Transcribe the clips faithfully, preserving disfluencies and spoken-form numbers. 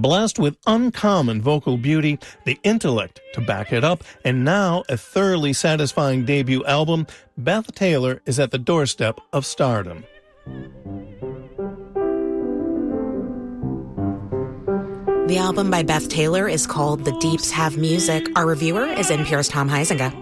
Blessed with uncommon vocal beauty, the intellect to back it up, and now a thoroughly satisfying debut album, Beth Taylor is at the doorstep of stardom. The album by Beth Taylor is called The Deeps Have Music. Our reviewer is N P R's Tom Huizinga.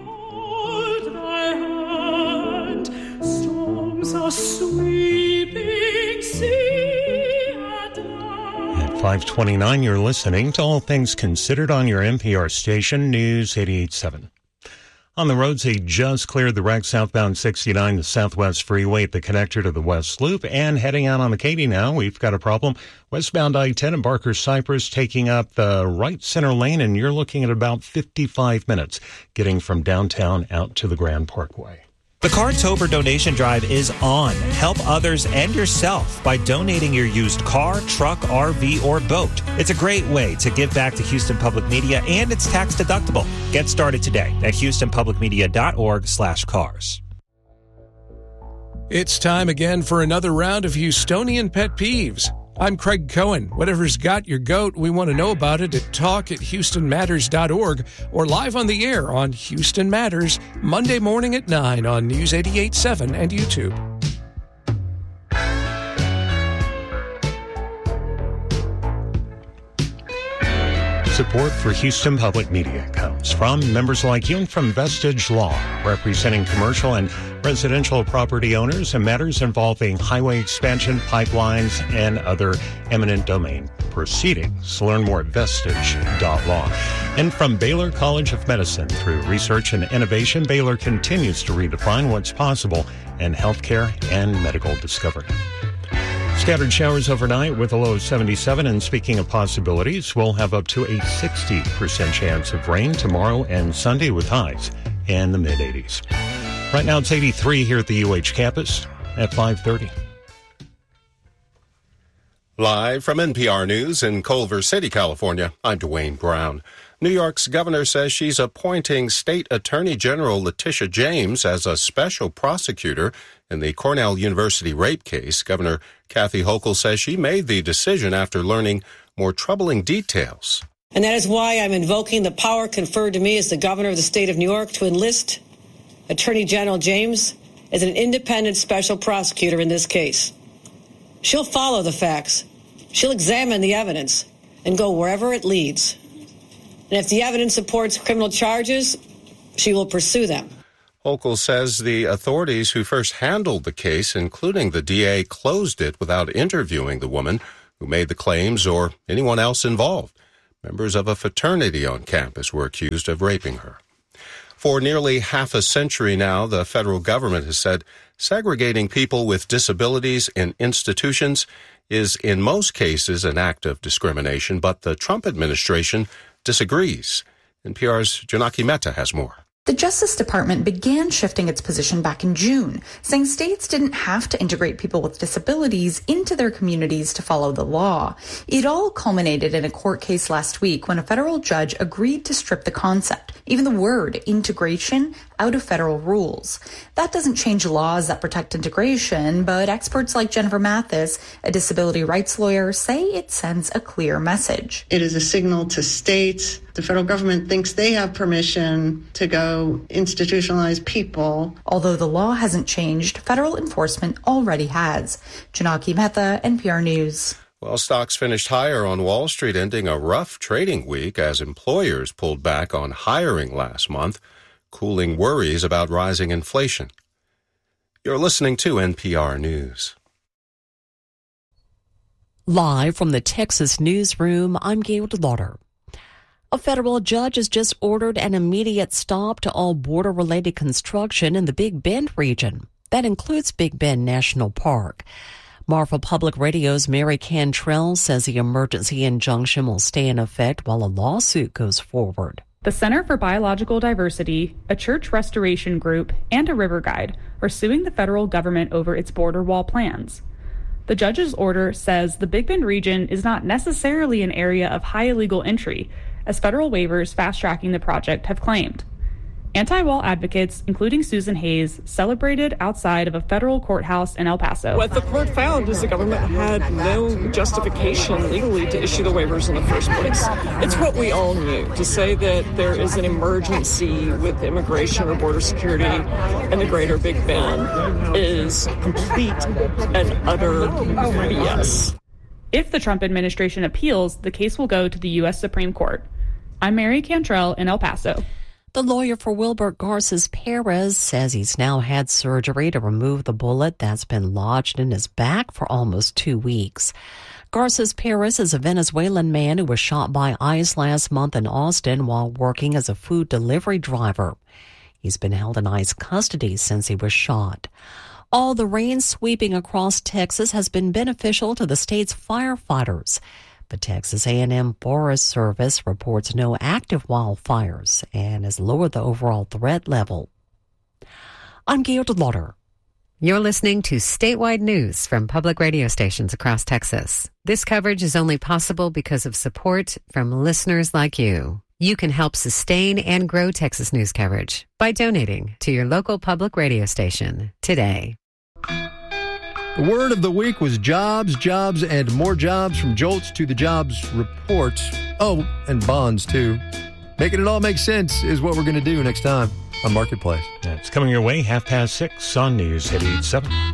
Storms are sweeping sea and land. At five twenty-nine, you're listening to All Things Considered on your N P R station, News eighty-eight point seven. On the roads, he just cleared the wreck southbound sixty-nine, the Southwest Freeway at the connector to the West Loop. And heading out on the Katy now, we've got a problem. Westbound I ten and Barker Cypress taking up the right center lane, and you're looking at about fifty-five minutes getting from downtown out to the Grand Parkway. The Cartober donation drive is on. Help others and yourself by donating your used car, truck, R V, or boat. It's a great way to give back to Houston Public Media, and it's tax deductible. Get started today at houstonpublicmedia.org slash cars. It's time again for another round of Houstonian Pet Peeves. I'm Craig Cohen. Whatever's got your goat, we want to know about it at talk at houston matters dot org or live on the air on Houston Matters, Monday morning at nine on News eighty-eight point seven and YouTube. Support for Houston Public Media comes from members like you and from Vestige Law, representing commercial and residential property owners in matters involving highway expansion, pipelines, and other eminent domain proceedings. Learn more at vestige dot law. And from Baylor College of Medicine, through research and innovation, Baylor continues to redefine what's possible in healthcare and medical discovery. Scattered showers overnight with a low of seventy-seven. And speaking of possibilities, we'll have up to a sixty percent chance of rain tomorrow and Sunday with highs in the mid-eighties. Right now it's eighty-three here at the U H campus at five thirty. Live from N P R News in Culver City, California, I'm Dwayne Brown. New York's governor says she's appointing State Attorney General Letitia James as a special prosecutor in the Cornell University rape case. Governor Kathy Hochul says she made the decision after learning more troubling details. And that is why I'm invoking the power conferred to me as the governor of the state of New York to enlist Attorney General James as an independent special prosecutor in this case. She'll follow the facts. She'll examine the evidence and go wherever it leads. And if the evidence supports criminal charges, she will pursue them. Hochul says the authorities who first handled the case, including the D A, closed it without interviewing the woman who made the claims or anyone else involved. Members of a fraternity on campus were accused of raping her. For nearly half a century now, the federal government has said segregating people with disabilities in institutions is in most cases an act of discrimination, but the Trump administration disagrees. N P R's Janaki Mehta has more. The Justice Department began shifting its position back in June, saying states didn't have to integrate people with disabilities into their communities to follow the law. It all culminated in a court case last week when a federal judge agreed to strip the concept, even the word integration, out of federal rules. That doesn't change laws that protect integration, but experts like Jennifer Mathis, a disability rights lawyer, say it sends a clear message. It is a signal to states. The federal government thinks they have permission to go institutionalize people. Although the law hasn't changed, federal enforcement already has. Janaki Mehta, N P R News. Well, stocks finished higher on Wall Street, ending a rough trading week as employers pulled back on hiring last month, cooling worries about rising inflation. You're listening to N P R News. Live from the Texas newsroom, I'm Gail DeLauder. A federal judge has just ordered an immediate stop to all border-related construction in the Big Bend region. That includes Big Bend National Park. Marfa Public Radio's Mary Cantrell says the emergency injunction will stay in effect while a lawsuit goes forward. The Center for Biological Diversity, a church restoration group, and a river guide are suing the federal government over its border wall plans. The judge's order says the Big Bend region is not necessarily an area of high illegal entry, as federal waivers fast-tracking the project have claimed. Anti-wall advocates, including Susan Hayes, celebrated outside of a federal courthouse in El Paso. What the court found is the government had no justification legally to issue the waivers in the first place. It's what we all knew. To say that there is an emergency with immigration or border security in the greater Big Bend is complete and utter B S. If the Trump administration appeals, the case will go to the U S Supreme Court. I'm Mary Cantrell in El Paso. The lawyer for Wilbert Garces Perez says he's now had surgery to remove the bullet that's been lodged in his back for almost two weeks. Garces Perez is a Venezuelan man who was shot by ICE last month in Austin while working as a food delivery driver. He's been held in ICE custody since he was shot. All the rain sweeping across Texas has been beneficial to the state's firefighters. The Texas A and M Forest Service reports no active wildfires and has lowered the overall threat level. I'm Gail DeLauder. You're listening to statewide news from public radio stations across Texas. This coverage is only possible because of support from listeners like you. You can help sustain and grow Texas news coverage by donating to your local public radio station today. The word of the week was jobs, jobs, and more jobs from Jolts to the Jobs Report. Oh, and bonds, too. Making it all make sense is what we're going to do next time on Marketplace. That's coming your way half past six on News eighty-eight point seven.